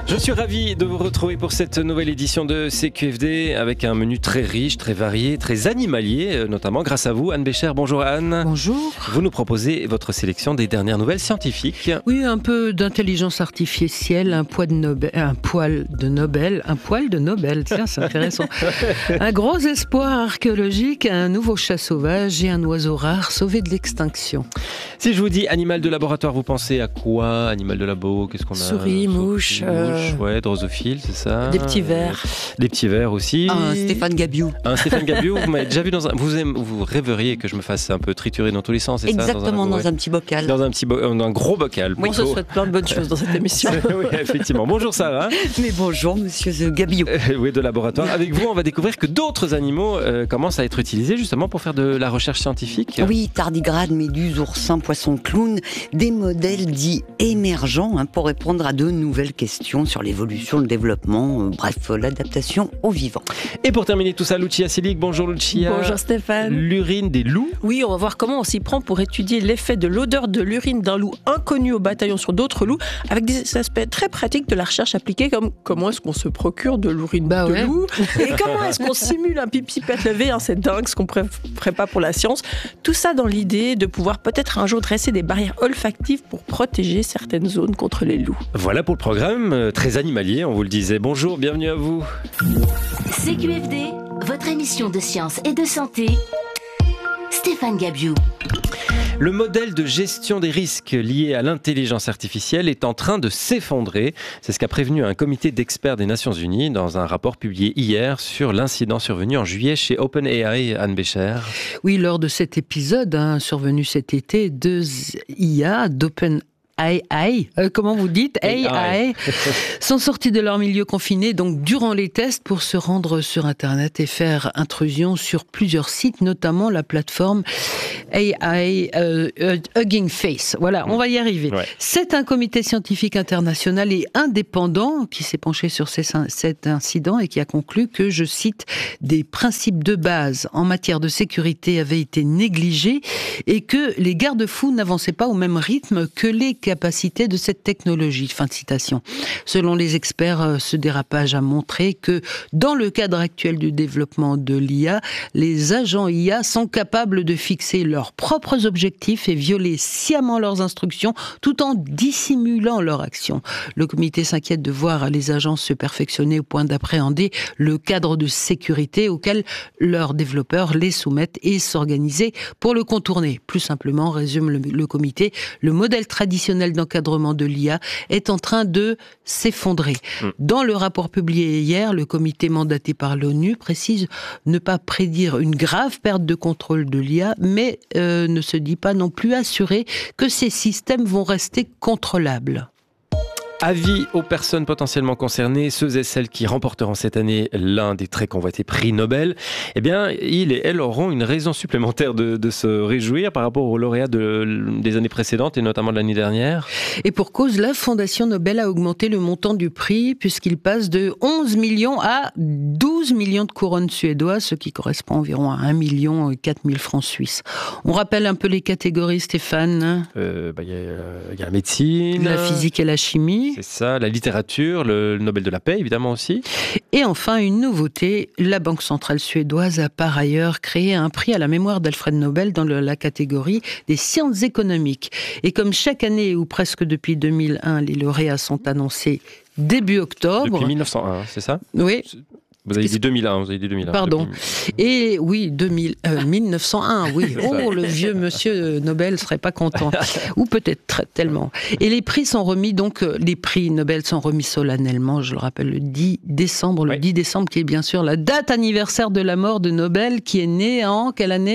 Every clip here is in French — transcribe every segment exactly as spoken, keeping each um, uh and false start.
Je suis ravi de vous retrouver pour cette nouvelle édition de C Q F D avec un menu très riche, très varié, très animalier, notamment grâce à vous, Anne Bécher. Bonjour Anne. Bonjour. Vous nous proposez votre sélection des dernières nouvelles scientifiques. Oui, un peu d'intelligence artificielle, un poil de Nobel, un poil de Nobel, un poil de Nobel, tiens, c'est intéressant. Un gros espoir archéologique, un nouveau chat sauvage et un oiseau rare sauvé de l'extinction. Si je vous dis animal de laboratoire, vous pensez à quoi? Animal de labo, qu'est-ce qu'on a? Souris, mouche, euh... ouais, drosophile, c'est ça. Des petits vers. Des petits vers aussi. Un Stéphane Gabiou. Un Stéphane Gabiou, vous m'avez déjà vu dans un... Vous, aimez... vous rêveriez que je me fasse un peu triturer dans tous les sens, c'est Exactement, ça? Exactement, dans, dans un, un petit bocal. Dans un petit bo... un gros bocal. On se souhaite plein de bonnes choses dans cette émission. Oui, effectivement. Bonjour Sarah. Mais bonjour monsieur Gabiou. Euh, oui, de laboratoire. Avec vous, on va découvrir que d'autres animaux euh, commencent à être utilisés justement pour faire de la recherche scientifique. Oui, tardigrades, méduses, oursins, poissons, clowns, des modèles dits émergents hein, pour répondre à de nouvelles questions sur l'évolution, le développement, euh, bref, l'adaptation au vivant. Et pour terminer tout ça, Lucia Silic. Bonjour Lucia. Bonjour Stéphane. L'urine des loups. Oui, on va voir comment on s'y prend pour étudier l'effet de l'odeur de l'urine d'un loup inconnu au bataillon sur d'autres loups, avec des aspects très pratiques de la recherche appliquée, comme comment est-ce qu'on se procure de l'urine bah de ouais. loup, et comment est-ce qu'on simule un pipi pète levé, hein, c'est dingue ce qu'on ne ferait pas pour la science. Tout ça dans l'idée de pouvoir peut-être un jour dresser des barrières olfactives pour protéger certaines zones contre les loups. Voilà pour le programme, euh, très animalier, on vous le disait. Bonjour, bienvenue à vous. C Q F D, votre émission de science et de santé. Stéphane Gabiou. Le modèle de gestion des risques liés à l'intelligence artificielle est en train de s'effondrer. C'est ce qu'a prévenu un comité d'experts des Nations Unies dans un rapport publié hier sur l'incident survenu en juillet chez OpenAI, Anne Bécher. Oui, lors de cet épisode hein, survenu cet été, deux I A d'OpenAI A I, euh, comment vous dites A I sont sortis de leur milieu confiné donc durant les tests pour se rendre sur Internet et faire intrusion sur plusieurs sites, notamment la plateforme A I euh, Hugging Face. Voilà, on va y arriver. Ouais. C'est un comité scientifique international et indépendant qui s'est penché sur ces, cet incident et qui a conclu que, je cite, des principes de base en matière de sécurité avaient été négligés et que les garde-fous n'avançaient pas au même rythme que les capacité de cette technologie. Fin de citation. Selon les experts, ce dérapage a montré que dans le cadre actuel du développement de l'I A, les agents I A sont capables de fixer leurs propres objectifs et violer sciemment leurs instructions tout en dissimulant leur action. Le comité s'inquiète de voir les agents se perfectionner au point d'appréhender le cadre de sécurité auquel leurs développeurs les soumettent et s'organiser pour le contourner. Plus simplement, résume le, le comité, le modèle traditionnel d'encadrement de l'I A est en train de s'effondrer. Mmh. Dans le rapport publié hier, le comité mandaté par l'ONU précise ne pas prédire une grave perte de contrôle de l'I A, mais euh, ne se dit pas non plus assuré que ces systèmes vont rester contrôlables. Avis aux personnes potentiellement concernées, ceux et celles qui remporteront cette année l'un des très convoités prix Nobel, eh bien, ils et elles auront une raison supplémentaire de, de se réjouir par rapport aux lauréats de, des années précédentes et notamment de l'année dernière. Et pour cause, la Fondation Nobel a augmenté le montant du prix puisqu'il passe de onze millions à douze millions de couronnes suédoises, ce qui correspond environ à un million quatre mille francs suisses. On rappelle un peu les catégories, Stéphane. Euh, bah, y a, euh, y a la médecine, la physique et la chimie. C'est ça, la littérature, le Nobel de la paix évidemment aussi. Et enfin, une nouveauté, la Banque centrale suédoise a par ailleurs créé un prix à la mémoire d'Alfred Nobel dans le, la catégorie des sciences économiques. Et comme chaque année, ou presque depuis deux mille un, les lauréats sont annoncés début octobre. Depuis mille neuf cent un, c'est ça ? Oui. Vous avez dit deux mille un, vous avez dit deux mille un. Pardon. Et oui, deux mille, euh, mille neuf cent un, oui. Oh, le vieux monsieur Nobel serait pas content. Ou peut-être tellement. Et les prix sont remis, donc, les prix Nobel sont remis solennellement, je le rappelle, le dix décembre. Le oui. dix décembre, qui est bien sûr la date anniversaire de la mort de Nobel, qui est née en quelle année ?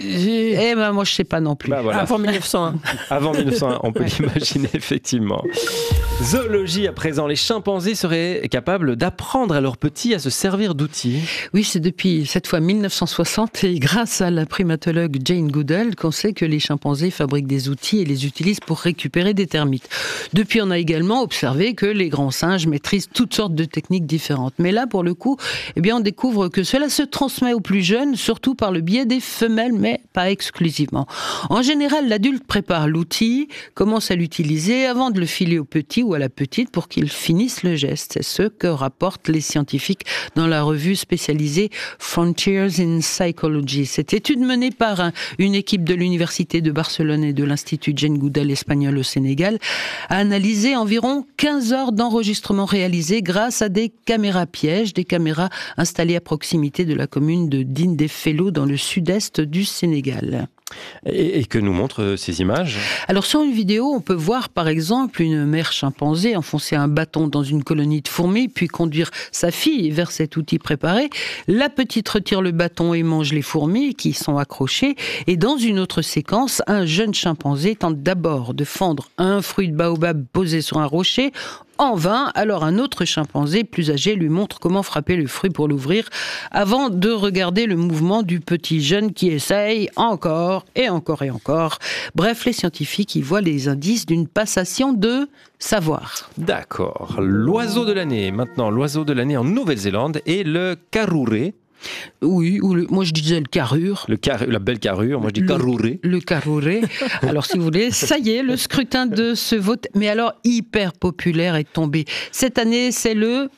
Eh ben, moi, je sais pas non plus. Bah, voilà. Avant mille neuf cent un. Avant mille neuf cent un, on peut l'imaginer, effectivement. Zoologie à présent. Les chimpanzés seraient capables d'apprendre à leurs petits à se servir d'outil. Oui, c'est depuis cette fois mille neuf cent soixante et grâce à la primatologue Jane Goodall qu'on sait que les chimpanzés fabriquent des outils et les utilisent pour récupérer des termites. Depuis, on a également observé que les grands singes maîtrisent toutes sortes de techniques différentes. Mais là, pour le coup, eh bien, on découvre que cela se transmet aux plus jeunes, surtout par le biais des femelles, mais pas exclusivement. En général, l'adulte prépare l'outil, commence à l'utiliser avant de le filer au petit ou à la petite pour qu'il finisse le geste. C'est ce que rapportent les scientifiques dans la revue spécialisée Frontiers in Psychology. Cette étude menée par un, une équipe de l'Université de Barcelone et de l'Institut Jane Goodall espagnol au Sénégal a analysé environ quinze heures d'enregistrement réalisés grâce à des caméras pièges, des caméras installées à proximité de la commune de Dindéfelo dans le sud-est du Sénégal. Et, et que nous montrent ces images ? Alors sur une vidéo, on peut voir par exemple une mère chimpanzé enfoncer un bâton dans une colonie de fourmis, puis conduire sa fille vers cet outil préparé. La petite retire le bâton et mange les fourmis qui sont accrochées. Et dans une autre séquence, un jeune chimpanzé tente d'abord de fendre un fruit de baobab posé sur un rocher. En vain, alors un autre chimpanzé plus âgé lui montre comment frapper le fruit pour l'ouvrir avant de regarder le mouvement du petit jeune qui essaye encore et encore et encore. Bref, les scientifiques y voient les indices d'une passation de savoir. D'accord. L'oiseau de l'année, maintenant, l'oiseau de l'année en Nouvelle-Zélande est le karouré. Oui, ou le, moi je disais le carrure. Le car, la belle carrure, moi je dis karouré. Le, le karouré. Alors si vous voulez, ça y est, le scrutin de ce vote, mais alors hyper populaire, est tombé. Cette année, c'est le...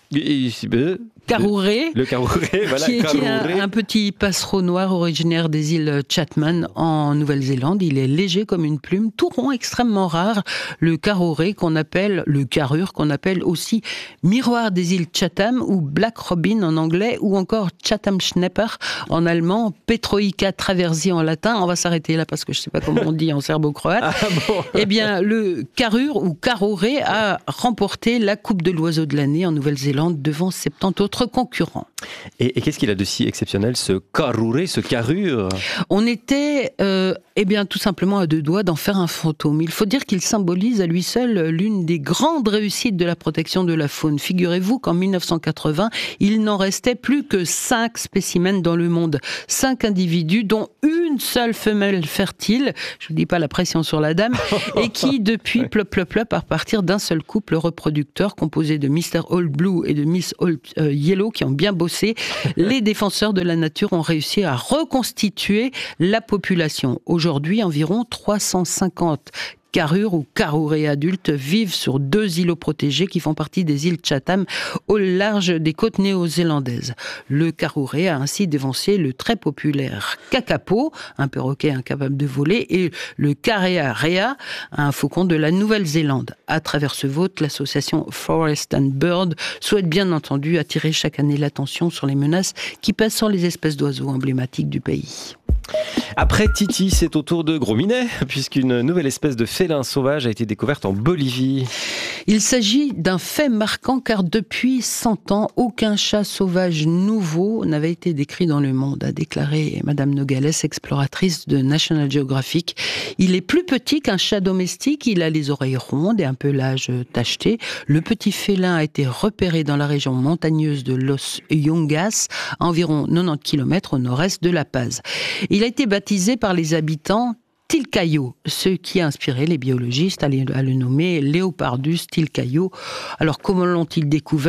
Karouré, le Karouré, voilà, qui est, qui est un, un petit passereau noir originaire des îles Chatham en Nouvelle-Zélande. Il est léger comme une plume, tout rond, extrêmement rare. Le Karouré qu'on appelle, le carrure qu'on appelle aussi miroir des îles Chatham ou Black Robin en anglais ou encore Chatham Schnepper en allemand, Petroica traversi en latin. On va s'arrêter là parce que je ne sais pas comment on dit en serbo-croate. Ah bon. Eh bien, le carrure ou Karouré a remporté la Coupe de l'oiseau de l'année en Nouvelle-Zélande devant soixante-dix autres concurrents. Et, et qu'est-ce qu'il a de si exceptionnel, ce karouré, ce carrure ? On était, euh, eh bien, tout simplement à deux doigts d'en faire un fantôme. Il faut dire qu'il symbolise à lui seul l'une des grandes réussites de la protection de la faune. Figurez-vous qu'en mille neuf cent quatre-vingts, il n'en restait plus que cinq spécimens dans le monde. Cinq individus, dont une seule femelle fertile, je ne dis pas la pression sur la dame, et qui, depuis, plop, plop, plop, à partir d'un seul couple reproducteur composé de mister All Blue et de Miss All euh, Yellow, qui ont bien bossé, les défenseurs de la nature ont réussi à reconstituer la population. Aujourd'hui, environ trois cent cinquante carrures ou karourés adultes vivent sur deux îlots protégés qui font partie des îles Chatham au large des côtes néo-zélandaises. Le karouré a ainsi dévancé le très populaire kakapo, un perroquet incapable de voler, et le karea rea, un faucon de la Nouvelle-Zélande. À travers ce vote, l'association Forest and Bird souhaite bien entendu attirer chaque année l'attention sur les menaces qui pèsent sur les espèces d'oiseaux emblématiques du pays. Après Titi, c'est au tour de Gros Minet, puisqu'une nouvelle espèce de félin sauvage a été découverte en Bolivie. Il s'agit d'un fait marquant car depuis cent ans, aucun chat sauvage nouveau n'avait été décrit dans le monde, a déclaré Madame Nogales, exploratrice de National Geographic. Il est plus petit qu'un chat domestique, il a les oreilles rondes et un pelage tacheté. Le petit félin a été repéré dans la région montagneuse de Los Yungas, à environ quatre-vingt-dix kilomètres au nord-est de La Paz. Il a été baptisé par les habitants Tilcayo, ce qui a inspiré les biologistes à le nommer Leopardus tilcayo. Alors comment l'ont-ils découvert ?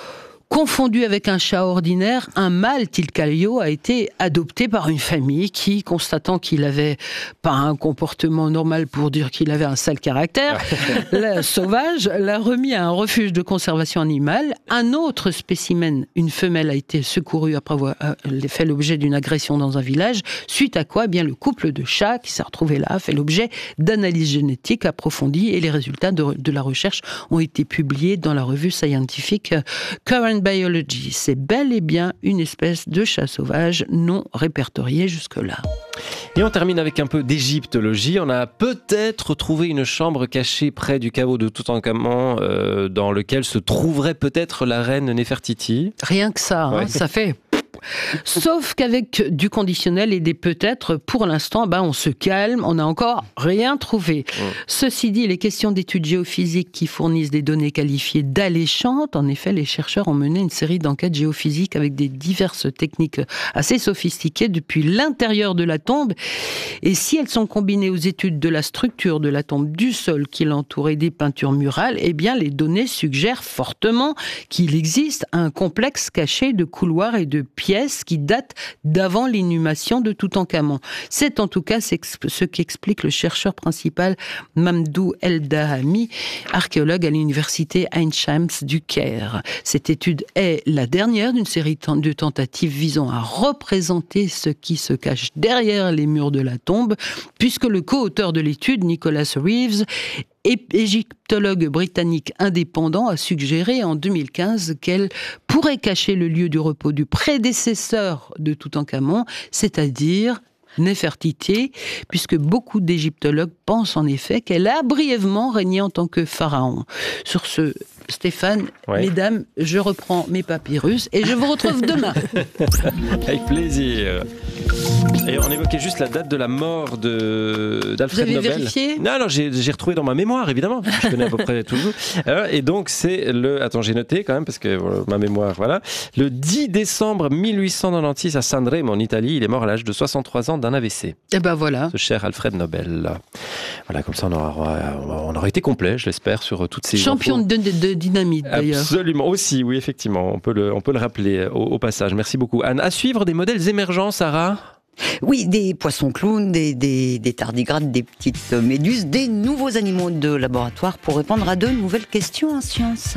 Confondu avec un chat ordinaire, un mâle tilcayo a été adopté par une famille qui, constatant qu'il avait pas un comportement normal pour dire qu'il avait un sale caractère, la sauvage l'a remis à un refuge de conservation animale. Un autre spécimen, une femelle, a été secourue après avoir fait l'objet d'une agression dans un village, suite à quoi eh bien, le couple de chats qui s'est retrouvé là a fait l'objet d'analyses génétiques approfondies et les résultats de, de la recherche ont été publiés dans la revue scientifique Current Biology. C'est bel et bien une espèce de chat sauvage non répertoriée jusque-là. Et on termine avec un peu d'égyptologie. On a peut-être trouvé une chambre cachée près du caveau de Toutankhamon euh, dans lequel se trouverait peut-être la reine Néfertiti. Rien que ça, hein, ouais. Ça fait... Sauf qu'avec du conditionnel et des peut-être, pour l'instant, ben, on se calme, on n'a encore rien trouvé. Mmh. Ceci dit, les questions d'études géophysiques qui fournissent des données qualifiées d'alléchantes, en effet, les chercheurs ont mené une série d'enquêtes géophysiques avec des diverses techniques assez sophistiquées depuis l'intérieur de la tombe. Et si elles sont combinées aux études de la structure de la tombe, du sol qui l'entoure et des peintures murales, eh bien, les données suggèrent fortement qu'il existe un complexe caché de couloirs et de pièces qui datent d'avant l'inhumation de Toutankhamon. C'est en tout cas ce qu'explique le chercheur principal Mamdou El-Dahami, archéologue à l'université Ain Shams du Caire. Cette étude est la dernière d'une série de tentatives visant à représenter ce qui se cache derrière les murs de la tombe, puisque le co-auteur de l'étude, Nicholas Reeves, égyptologue britannique indépendant, a suggéré en deux mille quinze qu'elle pourrait cacher le lieu du repos du prédécesseur de Toutankhamon, c'est-à-dire Néfertiti, puisque beaucoup d'égyptologues pensent en effet qu'elle a brièvement régné en tant que pharaon. Sur ce, Stéphane, ouais. Mesdames, je reprends mes papyrus et je vous retrouve demain. Avec plaisir. Et on évoquait juste la date de la mort de, d'Alfred Nobel. Vous avez vérifié ? Non, non, j'ai, j'ai retrouvé dans ma mémoire, évidemment. Je connais à peu près tout. Euh, et donc, c'est le... Attends, j'ai noté quand même, parce que voilà, ma mémoire, voilà. Le dix décembre mille huit cent quatre-vingt-seize à San Remo, en Italie. Il est mort à l'âge de soixante-trois ans d'un A V C. Et ben voilà. Ce cher Alfred Nobel. Voilà, comme ça, on aura, on aura été complet, je l'espère, sur toutes ces... Champion de, de, de dynamite, d'ailleurs. Absolument, aussi, oui, effectivement. On peut le, on peut le rappeler au, au passage. Merci beaucoup, Anne. À suivre des modèles émergents, Sarah ? Oui, des poissons clowns, des, des, des tardigrades, des petites méduses, des nouveaux animaux de laboratoire pour répondre à de nouvelles questions en sciences.